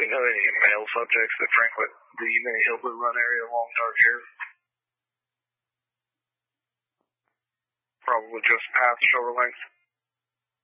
we know any male subjects that frequent the Mini Hillblue Run area along dark hair? Probably just past shoulder length.